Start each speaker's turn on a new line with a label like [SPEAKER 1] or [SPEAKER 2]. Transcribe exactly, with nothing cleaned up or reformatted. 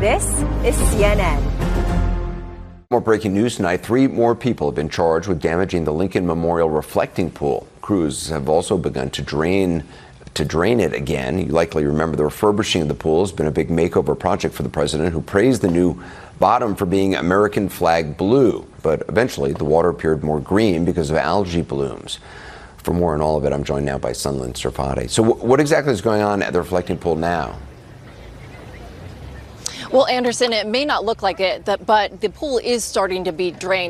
[SPEAKER 1] This is C N N.
[SPEAKER 2] More breaking news tonight. Three more people have been charged with damaging the Lincoln Memorial reflecting pool. Crews have also begun to drain to drain it again. You likely remember the refurbishing of the pool has been a big makeover project for the president, who praised the new bottom for being American flag blue. But eventually the water appeared more green because of algae blooms. For more on all of it, I'm joined now by Sunlen Serfaty. So w- what exactly is going on at the reflecting pool now?
[SPEAKER 3] Well, Anderson, it may not look like it, but the pool is starting to be drained.